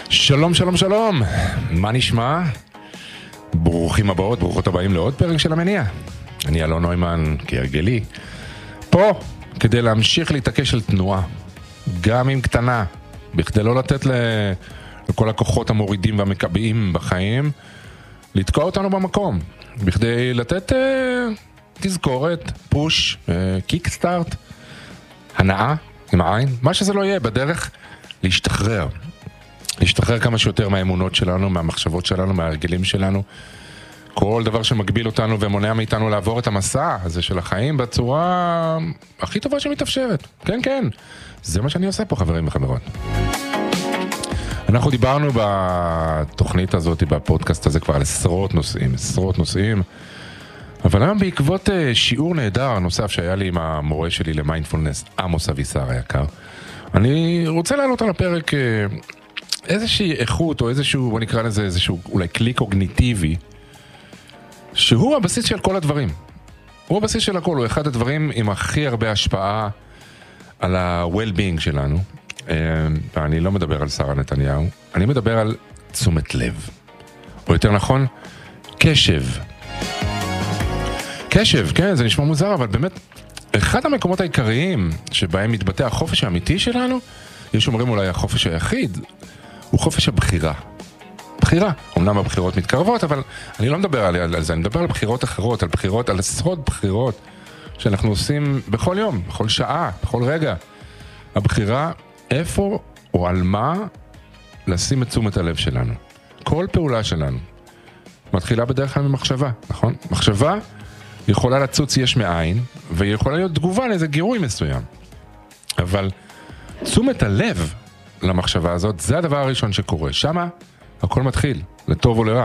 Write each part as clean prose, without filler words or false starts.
שלום, שלום, שלום. מה נשמע? ברוכים הבאות, ברוכות הבאים לעוד פרק של המניע. אני אלון נוימן, כהרגלי. פה, כדי להמשיך להתעקש על תנועה. גם אם קטנה. בכדי לא לתת לכל הכוחות המורידים והמקבעים בחיים, לתקוע אותנו במקום. בכדי לתת תזכורת, פוש, קיקסטארט, הנאה עם העין, מה שזה לא יהיה, בדרך להשתחרר. להשתחרר כמה שיותר מהאמונות שלנו, מהמחשבות שלנו, מההרגלים שלנו. כל דבר שמגביל אותנו ומונע מאיתנו לעבור את המסע הזה של החיים בצורה הכי טובה שמתאפשרת. כן, כן. זה מה שאני עושה פה, חברים וחברות. אנחנו דיברנו בתוכנית הזאת, בפודקאסט הזה כבר על עשרות נושאים. אבל היום בעקבות שיעור נהדר נוסף שהיה לי עם המורה שלי למיינדפולנס, עמוס אבישר היקר, אני רוצה להעלות על הפרק איזושהי איכות או איזשהו, בוא נקרא לזה איזשהו אולי כלי קוגניטיבי, שהוא הבסיס של כל הדברים. הוא הבסיס של הכל, הוא אחד הדברים עם הכי הרבה השפעה על ה-well-being שלנו. אני לא מדבר על שרה נתניהו, אני מדבר על תשומת לב. או יותר נכון, קשב. קשב, כן, זה נשמע מוזר, אבל באמת, אחד המקומות העיקריים שבהם מתבטא החופש האמיתי שלנו, יש אומרים אולי החופש היחיד, הוא חופש הבחירה. בחירה. אמנם הבחירות מתקרבות, אבל אני לא מדבר על זה, אני מדבר על בחירות אחרות, על עשרות בחירות שאנחנו עושים בכל יום, בכל שעה, בכל רגע. הבחירה איפה או על מה לשים את תשומת הלב שלנו. כל פעולה שלנו מתחילה בדרך כלל ממחשבה, נכון? מחשבה יכולה לצוץ יש מאין, והיא יכולה להיות תגובה לאיזה גירוי מסוים. אבל תשומת הלב למחשבה הזאת, זה הדבר הראשון שקורה. שמה הכל מתחיל, לטוב או לרע.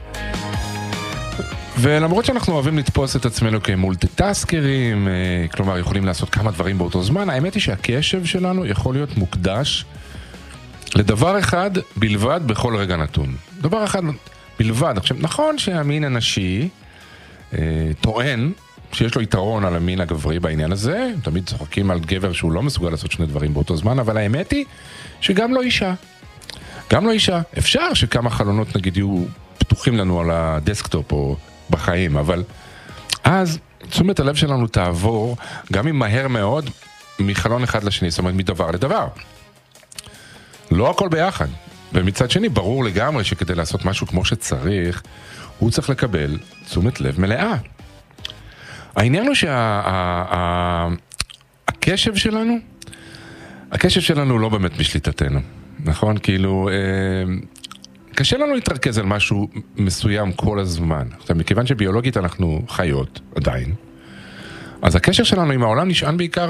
ולמרות שאנחנו אוהבים לתפוס את עצמנו כמולטיטסקרים, כלומר יכולים לעשות כמה דברים באותו זמן, האמת היא שהקשב שלנו יכול להיות מוקדש לדבר אחד בלבד בכל רגע נתון. דבר אחד בלבד. עכשיו, נכון שהמין הנשי טוען שיש לו יתרון על המין הגברי בעניין הזה, תמיד צוחקים על גבר שהוא לא מסוגל לעשות שני דברים באותו זמן, אבל האמת היא שגם לא אישה. גם לא אישה. אפשר שכמה חלונות נגיד יהיו פתוחים לנו על הדסקטופ או בחיים, אבל אז תשומת הלב שלנו תעבור, גם אם מהר מאוד, מחלון אחד לשני, זאת אומרת מדבר לדבר. לא הכל ביחד. ומצד שני, ברור לגמרי שכדי לעשות משהו כמו שצריך, הוא צריך לקבל תשומת לב מלאה. העניין הוא הקשב שלנו הוא לא באמת בשליטתנו, נכון? כאילו, קשה לנו להתרכז על משהו מסוים כל הזמן. עכשיו, מכיוון שביולוגית אנחנו חיות עדיין, אז הקשר שלנו עם העולם נשען בעיקר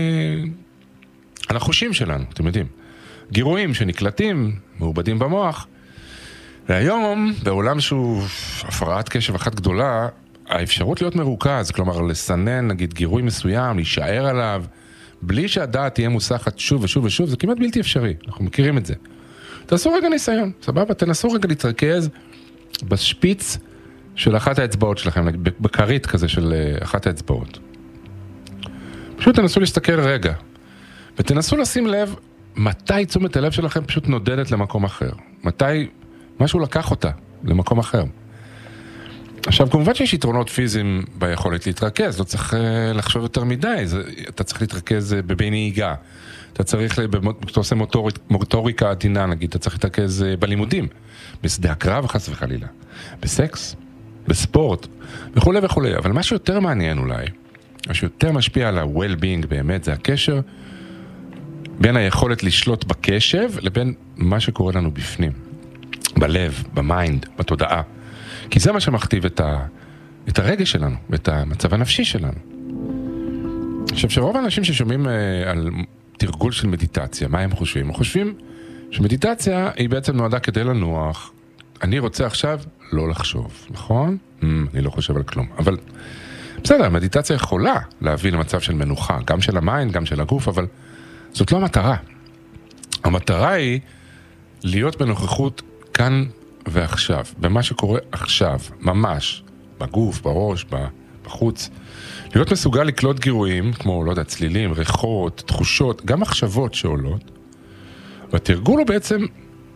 על החושים שלנו, אתם יודעים. גירויים שנקלטים, מעובדים במוח. והיום, בעולם שהוא הפרעת קשב אחת גדולה, האפשרות להיות מרוכז, כלומר לסנן, נגיד, גירוי מסוים, להישאר עליו, בלי שהדעת תהיה מוסחת שוב ושוב ושוב, זה כמעט בלתי אפשרי, אנחנו מכירים את זה. תעשו רגע ניסיון, סבבה? תנסו רגע להתרכז בשפיץ של אחת האצבעות שלכם, בקרית כזה של אחת האצבעות. פשוט תנסו להסתכל רגע, ותנסו לשים לב מתי תשומת הלב שלכם פשוט נודדת למקום אחר. מתי משהו לקח אותה למקום אחר. עכשיו, כמובן שיש יתרונות פיזיים ביכולת להתרכז, לא צריך לחשוב יותר מדי, אתה צריך להתרכז בבי נהיגה, אתה עושה מוטוריקה עדינה, נגיד, אתה צריך להתרכז בלימודים, בשדה הקרב חס וחלילה, בסקס, בספורט, וכו' וכו'. אבל מה שיותר מעניין אולי, מה שיותר משפיע על ה-well-being באמת, זה הקשר בין היכולת לשלוט בקשב לבין מה שקורה לנו בפנים, בלב, במיינד, בתודעה. כי זה מה שמכתיב את הרגש שלנו, את המצב הנפשי שלנו. עכשיו, שרוב האנשים ששומעים על תרגול של מדיטציה, מה הם חושבים? הם חושבים שמדיטציה היא בעצם נועדה כדי לנוח. אני רוצה עכשיו לא לחשוב, נכון? אני לא חושב על כלום. אבל בסדר, מדיטציה יכולה להביא למצב של מנוחה, גם של המיינד, גם של הגוף, אבל זאת לא המטרה. המטרה היא להיות בנוכחות כאן ועכשיו, במה שקורה עכשיו, ממש, בגוף, בראש, בחוץ. להיות מסוגל לקלוט גירויים, כמו, לא יודע, צלילים, ריחות, תחושות, גם מחשבות שעולות. והתרגול הוא בעצם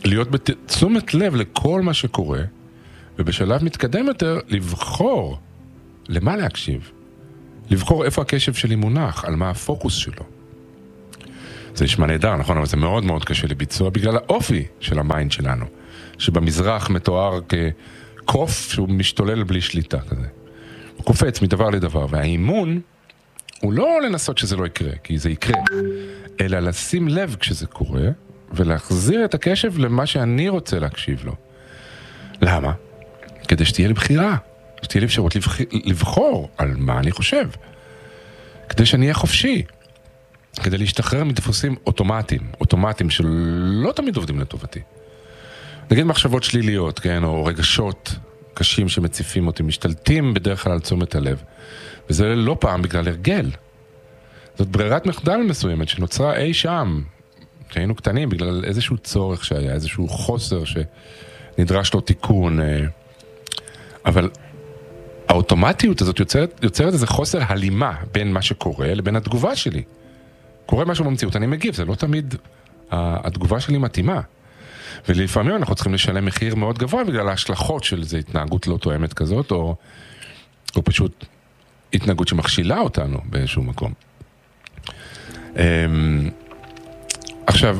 להיות בתשומת לב לכל מה שקורה, ובשלב מתקדם יותר, לבחור למה להקשיב. לבחור איפה הקשב שלי מונח, על מה הפוקוס שלו. זה נשמע נהדר, נכון? אבל זה מאוד מאוד קשה לביצוע, בגלל האופי של המיינד שלנו, שבמזרח מתואר כקוף שהוא משתולל בלי שליטה כזה. הוא קופץ מדבר לדבר, והאימון הוא לא לנסות שזה לא יקרה, כי זה יקרה, אלא לשים לב כשזה קורה, ולהחזיר את הקשב למה שאני רוצה להקשיב לו. למה? כדי שתהיה לי בחירה, שתהיה לי אפשרות לבחור על מה אני חושב. כדי שאני אהיה חופשי, כדי להשתחרר מדפוסים אוטומטיים שלא תמיד עובדים לטובתי. נגיד מחשבות שליליות, כן, או רגשות קשים שמציפים אותי, משתלטים בדרך כלל על תשומת הלב. וזה לא פעם בגלל הרגל. זאת ברירת מחדל מסוימת שנוצרה אי שם, כשהיינו קטנים, בגלל איזשהו צורך שהיה, איזשהו חוסר שנדרש לו תיקון. אבל האוטומטיות הזאת יוצרת איזה חוסר הלימה בין מה שקורה לבין התגובה שלי. קורה משהו במציאות, אני מגיב, זה לא תמיד התגובה שלי מתאימה. ולפעמים אנחנו צריכים לשלם מחיר מאוד גבוה בגלל ההשלכות של זה, התנהגות לא תואמת כזאת, או פשוט התנהגות שמכשילה אותנו באיזשהו מקום. עכשיו,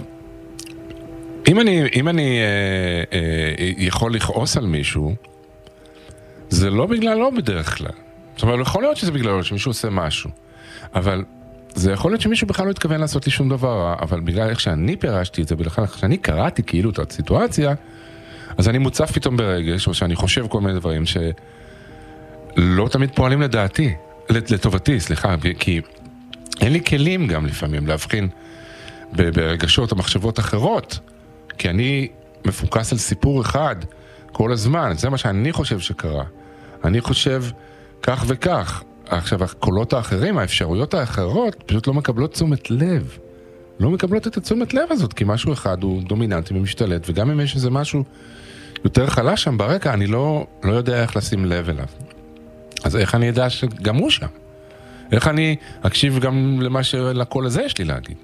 אם אני יכול לכעוס על מישהו, זה לא בגללו בדרך כלל. זאת אומרת, יכול להיות שזה בגללו שמישהו עושה משהו, אבל זה יכול להיות שמישהו בכלל לא התכוון לעשות לי שום דבר, אבל בגלל איך שאני פירשתי את זה, בגלל איך שאני קראתי כאילו את הסיטואציה, אז אני מוצף פתאום ברגש, או שאני חושב כל מיני דברים שלא תמיד פועלים לדעתי, לטובתי, סליחה, כי אין לי כלים גם לפעמים להבחין ברגשות או מחשבות אחרות, כי אני מפוקס על סיפור אחד כל הזמן, זה מה שאני חושב שקרה. אני חושב כך וכך. עכשיו, הקולות האחרים, האפשרויות האחרות, פשוט לא מקבלות תשומת לב. לא מקבלות את התשומת לב הזאת, כי משהו אחד הוא דומיננטי ומשתלט, וגם אם יש איזה משהו יותר חלש שם ברקע, אני לא יודע איך לשים לב אליו. אז איך אני יודע שגם הוא שם? איך אני אקשיב גם לקול הזה יש לי להגיד?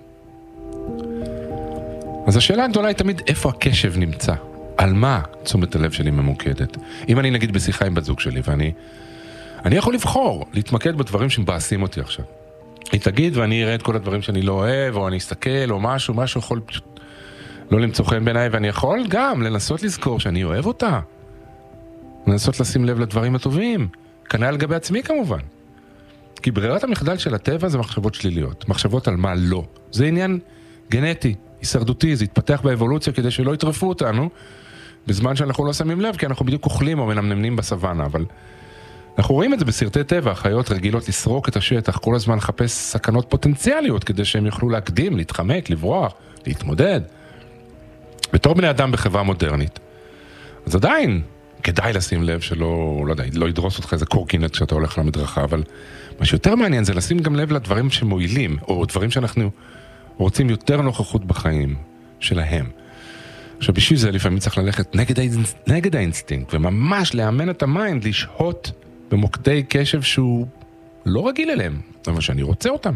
אז השאלה הגדולה היא תמיד איפה הקשב נמצא. על מה תשומת הלב שלי ממוקדת? אם אני נגיד בשיחה עם בת זוג שלי, אני יכול לבחור, להתמקד בדברים שמבאסים אותי עכשיו. היא תגיד ואני אראה את כל הדברים שאני לא אוהב, או אני אסתכל, או משהו יכול פשוט לא למצוא חן בעיניי, ואני יכול גם לנסות לזכור שאני אוהב אותה. לנסות לשים לב לדברים הטובים. כנראה על גבי עצמי כמובן. כי ברירת המחדל של הטבע זה מחשבות שליליות. מחשבות על מה לא. זה עניין גנטי, הישרדותי, זה התפתח באבולוציה כדי שלא יטרפו אותנו, בזמן שאנחנו לא שמים לב, כי אנחנו בדיוק אוכלים או מנמנמים בסוואנה, אבל אנחנו רואים את זה בסרטי טבע, חיות רגילות לסרוק את השטח, כל הזמן לחפש סכנות פוטנציאליות, כדי שהם יוכלו להקדים, להתחמק, לברוח, להתמודד. בתור בני אדם בחברה מודרנית. אז עדיין כדאי לשים לב שלא, לא יודע, לא ידרוס אותך איזה קורקינט כשאתה הולך למדרכה, אבל מה שיותר מעניין זה לשים גם לב לדברים שמועילים, או דברים שאנחנו רוצים יותר נוכחות בחיים שלהם. עכשיו בשביל זה לפעמים צריך ללכת נגד האינסטינקט, וממש לאמן את המיינד, לשהות במוקדי קשב שהוא לא רגיל אליהם, אבל שאני רוצה אותם.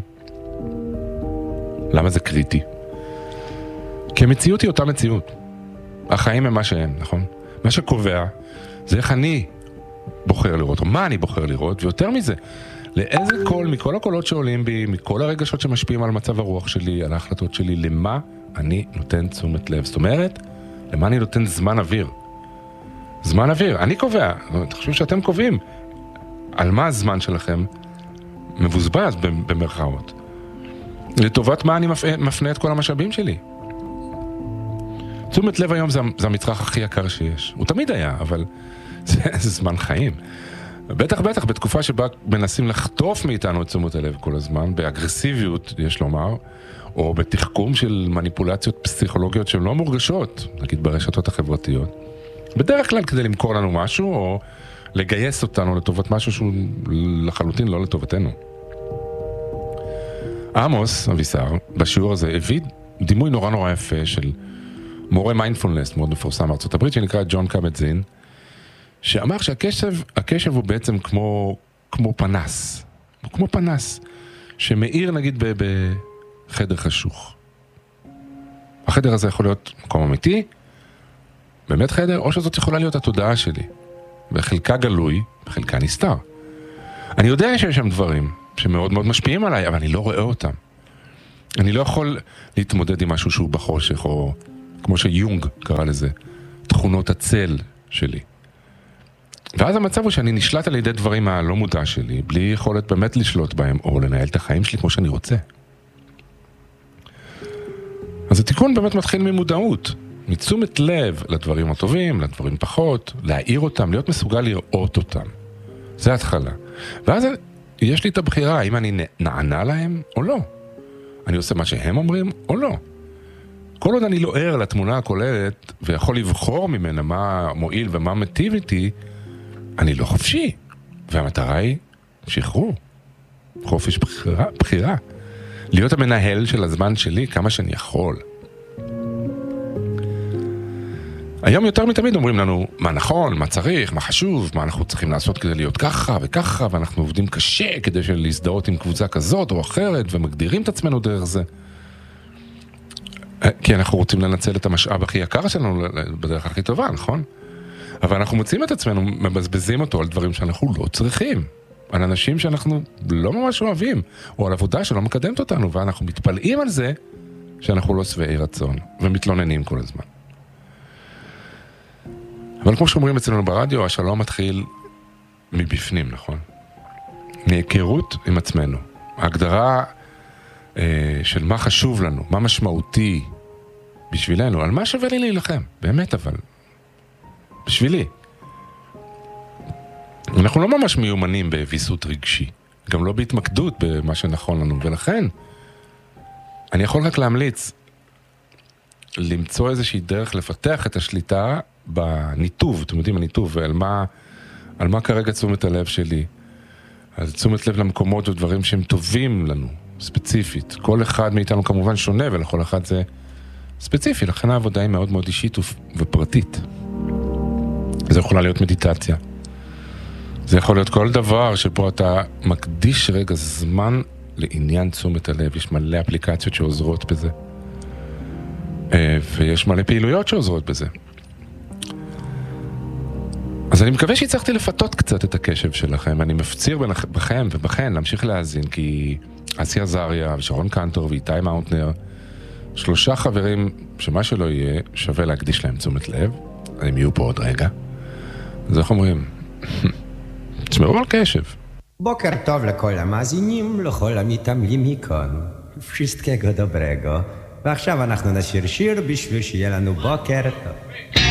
למה זה קריטי? כי המציאות היא אותה מציאות. החיים הם מה שהם, נכון? מה שקובע זה איך אני בוחר לראות, או מה אני בוחר לראות, ויותר מזה, לאיזה קול, מכל הקולות שעולים בי, מכל הרגשות שמשפיעים על מצב הרוח שלי, על ההחלטות שלי, למה אני נותן תשומת לב. זאת אומרת, למה אני נותן זמן אוויר. זמן אוויר, אני קובע, תחשבו שאתם קובעים, על מה הזמן שלכם מבוזבז במרכאות. לטובת מה אני מפנה את כל המשאבים שלי. תשומת לב היום זה המצרך הכי יקר שיש. הוא תמיד היה, אבל זה זמן חיים. בטח בתקופה שבה מנסים לחטוף מאיתנו את תשומת הלב כל הזמן, באגרסיביות יש לומר, או בתחכום של מניפולציות פסיכולוגיות שהן לא מורגשות, נגיד ברשתות החברתיות. בדרך כלל כדי למכור לנו משהו, או לגייס אותנו לטובת משהו שהוא לחלוטין לא לטובתנו. עמוס אבישר, בשיעור הזה, הביא דימוי נורא יפה של מורה מיינדפולנס מאוד מפורסם מארצות הברית, שנקרא ג'ון קאבט-זין, שאמר שהקשב הוא בעצם כמו פנס. הוא כמו פנס, שמאיר נגיד בחדר חשוך. החדר הזה יכול להיות מקום אמיתי, באמת חדר, או שזאת יכולה להיות התודעה שלי. בחלקה גלוי, בחלקה נסתר. אני יודע שיש שם דברים שמאוד מאוד משפיעים עליי, אבל אני לא רואה אותם. אני לא יכול להתמודד עם משהו שהוא בחושך, או כמו שיונג קרא לזה, תכונות הצל שלי. ואז המצב הוא שאני נשלט על ידי דברים הלא מודע שלי, בלי יכולת באמת לשלוט בהם, או לנהל את החיים שלי כמו שאני רוצה. אז התיקון באמת מתחיל ממודעות, מתשומת לב לדברים הטובים, לדברים פחות, להעיר אותם, להיות מסוגל לראות אותם. זה התחלה. ואז יש לי את הבחירה, האם אני נענה להם או לא. אני עושה מה שהם אומרים או לא. כל עוד אני לא ער לתמונה הכוללת, ויכול לבחור ממנה מה מועיל ומה מטיב איתי, אני לא חופשי. והמטרה היא שחרור. חופש בחירה. להיות המנהל של הזמן שלי כמה שאני יכול. היום יותר מתמיד אומרים לנו מה נכון, מה צריך, מה חשוב, מה אנחנו צריכים לעשות כדי להיות ככה וככה, ואנחנו עובדים קשה כדי להזדהות עם קבוצה כזאת או אחרת, ומגדירים את עצמנו דרך זה. כי אנחנו רוצים לנצל את המשאב הכי יקר שלנו בדרך הכי טובה, נכון? אבל אנחנו מוצאים את עצמנו, מבזבזים אותו על דברים שאנחנו לא צריכים. על אנשים שאנחנו לא ממש אוהבים, או על עבודה שלא מקדמת אותנו, ואנחנו מתפלאים על זה שאנחנו לא שבעי רצון, ומתלוננים כל הזמן. אבל כמו שאומרים אצלנו ברדיו, השלום מתחיל מבפנים, נכון? מהיכרות עם עצמנו. ההגדרה של מה חשוב לנו, מה משמעותי בשבילנו, על מה שווה לי להילחם, באמת אבל, בשבילי. אנחנו לא ממש מיומנים בוויסות רגשי, גם לא בהתמקדות במה שנכון לנו, ולכן אני יכול רק להמליץ למצוא איזושהי דרך לפתח את השליטה בניתוב, אתם יודעים, הניתוב, ועל מה כרגע תשומת הלב שלי. אז תשומת לב למקומות ודברים שהם טובים לנו, ספציפית. כל אחד מאיתנו כמובן שונה, ולכל אחד זה ספציפי, לכן העבודה היא מאוד מאוד אישית ופרטית. זה יכולה להיות מדיטציה. זה יכול להיות כל דבר שבו אתה מקדיש רגע זמן לעניין תשומת הלב. יש מלא אפליקציות שעוזרות בזה. ויש מלא פעילויות שעוזרות בזה. אז אני מקווה שהצלחתי לפתות קצת את הקשב שלכם. אני מפציר בכם ובכן להמשיך להאזין, כי אסי עזריה ושרון קנטור ואיתי מאונטנר, 3 חברים שמה שלא יהיה שווה להקדיש להם תשומת לב. הם יהיו פה עוד רגע. אז איך אומרים? תשמעו על קשב. בוקר טוב לכל המאזינים, לכל המתעמלים מכאן. wszystkiego dobrego. ועכשיו אנחנו נשיר שיר בשביל שיהיה לנו בוקר טוב.